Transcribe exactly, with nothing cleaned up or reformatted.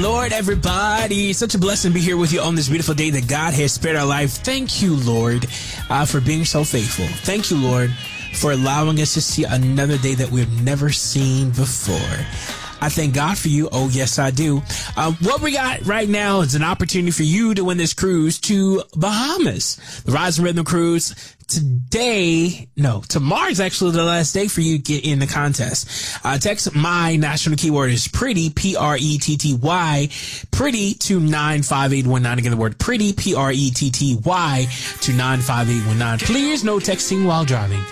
Lord, everybody. Such a blessing to be here with you on this beautiful day that God has spared our life. Thank you, Lord, uh, for being so faithful. Thank you, Lord, for allowing us to see another day that we've never seen before. I thank God for you. Oh, yes, I do. Uh, what we got right now is an opportunity for you to win this cruise to Bahamas. The Rise and Rhythm Cruise. Today, no, tomorrow's actually the last day for you to get in the contest. Uh, text my national keyword is pretty, P R E T T Y, pretty to nine five eight one nine. Again, the word pretty, P R E T T Y to nine five eight one nine. Please no texting while driving.